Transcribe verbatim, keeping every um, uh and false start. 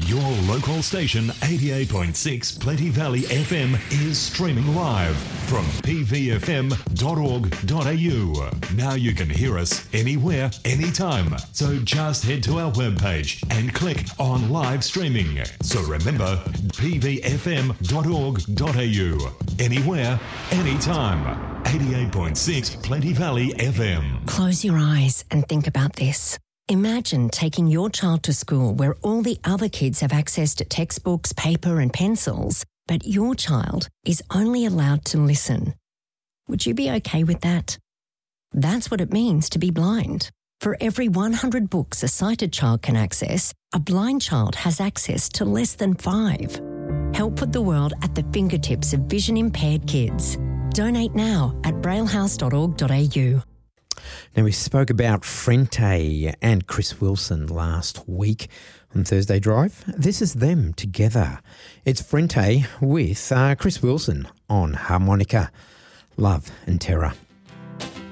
Your local station, eighty-eight point six Plenty Valley F M, is streaming live from p v f m dot org dot a u. Now you can hear us anywhere, anytime. So just head to our webpage and click on live streaming. So remember, p v f m dot org dot a u. Anywhere, anytime. eighty-eight point six Plenty Valley F M. Close your eyes and think about this. Imagine taking your child to school where all the other kids have access to textbooks, paper and pencils, but your child is only allowed to listen. Would you be okay with that? That's what it means to be blind. For every one hundred books a sighted child can access, a blind child has access to less than five. Help put the world at the fingertips of vision-impaired kids. Donate now at braillehouse dot org dot a u. Now, we spoke about Frente and Chris Wilson last week on Thursday Drive. This is them together. It's Frente with uh, Chris Wilson on harmonica, Love and Terror.